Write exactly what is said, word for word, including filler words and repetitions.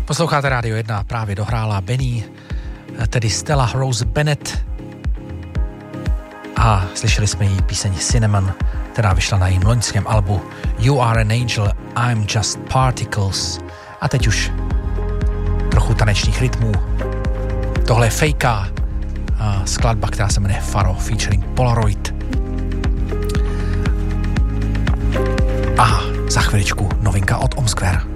Posloucháte Rádio jedna, právě dohrála Benny, tedy Stella Rose Bennett, a slyšeli jsme její píseň Cinnamon, která vyšla na jejím loňském albu You Are an Angel, I'm Just Particles. A teď už trochu tanečních rytmů. Tohle je Fejka, skladba, která se jmenuje Faro featuring Polaroid. A za chviličku novinka od Omsquare.